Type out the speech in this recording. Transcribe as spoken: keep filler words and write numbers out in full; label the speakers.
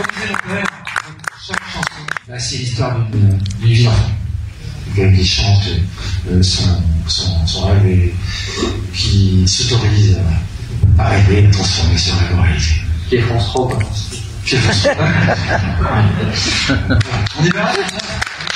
Speaker 1: disait le père, chaque chanson, bah, c'est l'histoire d'une vie d'enfant. Quelqu'un qui chante euh, son, son, son rêve et qui s'autorise à, à rêver, à transformer ce rêve en réalité.
Speaker 2: Pierre France trois, quoi.
Speaker 1: Pierre France trois. On est bien là,